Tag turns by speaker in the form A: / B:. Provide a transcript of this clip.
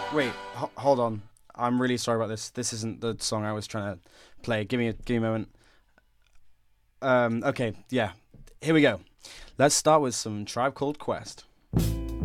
A: Wait, hold on. I'm really sorry about this. This isn't the song I was trying to play. Give me a moment. Okay, yeah. Here we go. Let's start with some Tribe Called Quest.